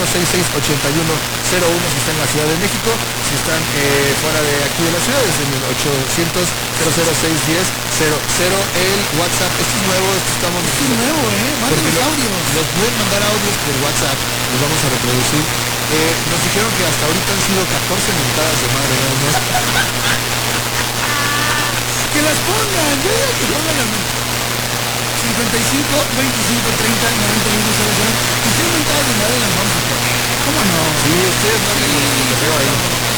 800-66-8101 si están en la Ciudad de México. Si están fuera de aquí de la ciudad, es en el 800-006-1000. El WhatsApp, esto es nuevo, Manden los audios. Nos pueden mandar audios por WhatsApp, los vamos a reproducir. Nos dijeron que hasta ahorita han sido 14 mentadas de madre, ¿no? Que las pongan, yo digo que pongan las 55, 25, 30, 91, 00. Y si hay mentadas de madre las vamos a poner. ¿Cómo no? Sí, ustedes manden el correo ahí.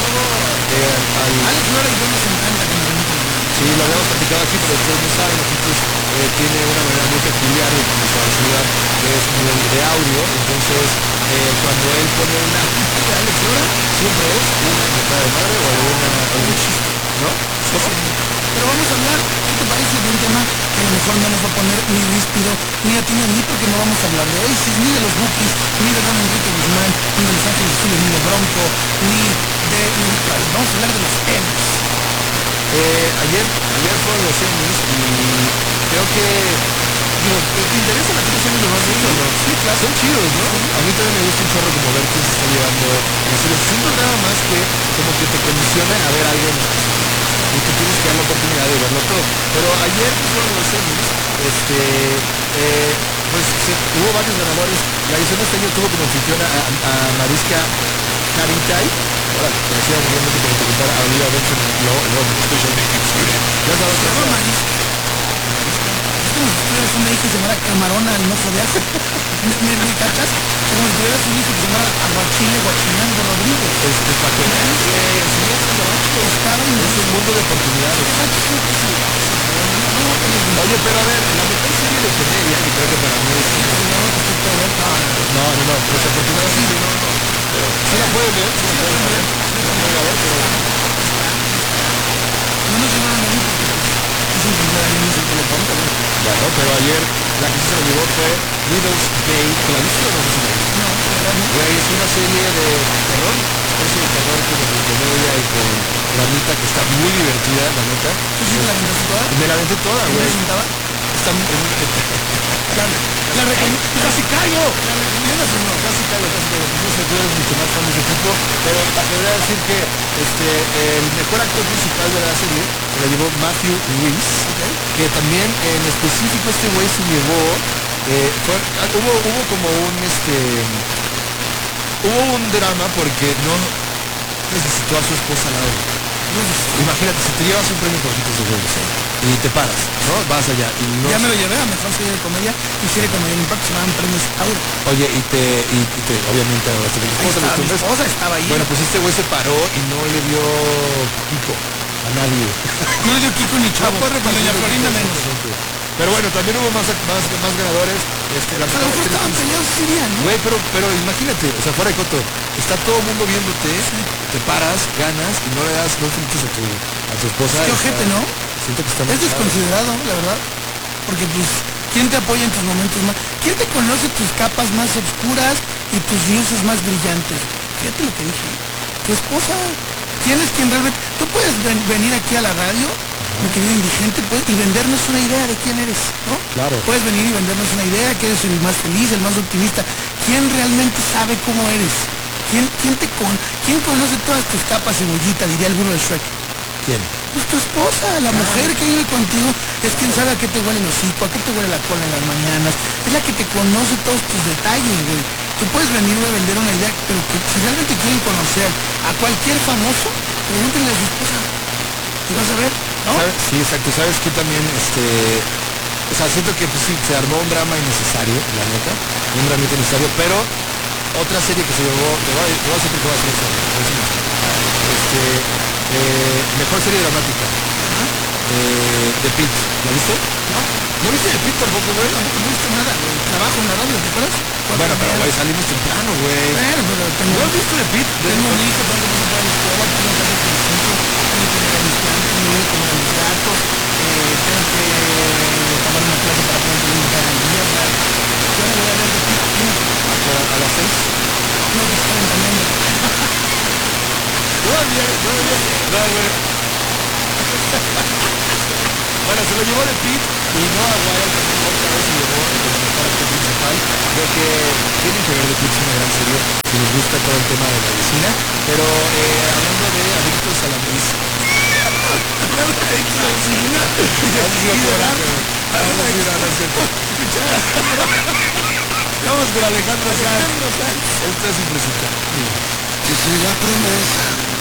Alex Lora y yo nos encanta que nos menten. Sí, lo habíamos platicado aquí, pero ustedes no saben, nosotros tiene una manera muy peculiar de comunicar celular, que es un nivel de audio. Entonces, cuando él pone una de Alex Lora, siempre es una mentada de madre o algún chiste, ¿no? Pero vamos a hablar, ¿qué te parece de un tema que a lo mejor no nos va a poner ni ríspido, ni a ti ni a mí, porque no vamos a hablar de Oasis, ni de los Bookies, ni de Don Enrique Guzmán, ni de Los Ángeles Azules, ni de Bronco, ni de... Vamos a hablar de los Emmys. Ayer fueron los Emmys y creo que... ¿te interesa la cosa de los Emmys o no? Sí, claro. Son chidos, ¿no? A mí también me gusta un chorro como ver quién se está llevando en serio. Siento nada más que como que te condiciona a ver algo en específico y que tienes que dar la oportunidad de verlo todo. Pero ayer fueron los Emmys, hubo varios ganadores. La edición de este año tuvo como anfitriona a Mariska Hargitay, conocida mundialmente como interpretar a Olivia Benson en Law Special Makeup Studio. Ya sabes que llama Mariska. Es como si tuvieras una hija que se llamara Camarona el Ojo de Ajo. ¿Me cachas? Como si tuvieras un hijo que se llamara Aguachile Guachinango Rodríguez. Es para que es un mundo de oportunidades. Oye, pero a ver, la mejor serie de comedia, y creo que para mí es... No, desafortunadamente sí, no. Pero sí la pueden ver, sí la pueden ver, pero... No nos llamaron a mí porque es el primer año en el teléfono también. Bueno, pero ayer la que se lo llevó fue Widow's Gate, ¿la viste o no? Güey, es una serie de terror, especie de terror como de comedia y con dramita que está muy divertida, la neta. ¿Tú sí la aventaste toda? Me la aventé toda, güey. ¿Me sentaba? Está La recomiendo. ¡Casi caigo! ¿La recomiendas o no? Casi caigo. No sé, tú eres mucho más fan de ese tipo, pero te podría decir que el mejor actor principal de la serie se la llevó Matthew Rhys, que también en específico este güey se llevó, hubo como hubo un drama porque no necesitó a su esposa al lado. Imagínate, si te llevas un premio por Ojitos de Huevos y te paras, ¿no? Vas allá y no... Ya me lo llevé a mejor serie de comedia y serie con mayor impacto, se llaman premios Aura. Oye, y obviamente mi esposa estaba ahí. Bueno, pues este güey se paró y no le dio pico a nadie. No le dio Kiko ni Chavo, con doña Florinda menos. Pero bueno, también hubo más ganadores. A lo mejor estaban peleados ese día, ¿no? Güey, pero imagínate, o sea, fuera de coto, está todo el mundo viéndote, te paras, ganas y no le das, no felicitas a tu esposa. Qué ojete, ¿no? Siento que está es desconsiderado, la verdad. Porque pues, ¿quién te apoya en tus momentos más? ¿Quién te conoce tus capas más oscuras y tus luces más brillantes? Fíjate lo que dije. Tu esposa. ¿Quién es quien realmente? Tú puedes venir aquí a la radio, mi querido indigente, y vendernos una idea de quién eres, ¿no? Claro. Puedes venir y vendernos una idea que eres el más feliz, el más optimista. ¿Quién realmente sabe cómo eres? ¿Quién conoce todas tus capas, cebollita, diría el burro de Shrek? ¿Quién? Pues tu esposa, la mujer que vive contigo, es quien sabe a qué te huele el hocico, a qué te huele la cola en las mañanas, es la que te conoce todos tus detalles, güey. Tú puedes venir a vender una idea, pero que si realmente quieren conocer a cualquier famoso, pregúntenle a su esposa. Y vas a ver, ¿no? Sí, exacto. ¿Sabes qué también, o sea, siento que pues, sí, se armó un drama innecesario, la neta, un drama innecesario, pero otra serie que se llevó, te voy a decir que va a ser mejor serie dramática. De Pitt, ¿la viste? ¿No viste de Pitt tampoco, güey? No he visto nada, trabajo en la radio, ¿te acuerdas? Bueno, pero güey, salimos temprano, güey. Bueno, pero tengo... ¿No has visto de Pitt? Tengo un hijo, tengo que pasar a la escuela, tengo que hacer ejercicio, tengo que ir a mis plantas, tengo que comer a mis gatos, tengo que tomar una clase para poder tener cada día, ¿verdad? Yo no voy a ver de Pitt, ¿A las 6? no, que están entrenando. Todavía. No, güey. Bueno, se lo llevó de Pitt y no a Wyatt, también otra vez se llevó el mejor actor principal. Creo que tienen que ver de Pitt, es una gran serie. Si les todo el tema de la medicina, pero hablando de adictos a la medicina. Vamos con Alejandro Sanz. Esto es impresionante. Yo soy la promesa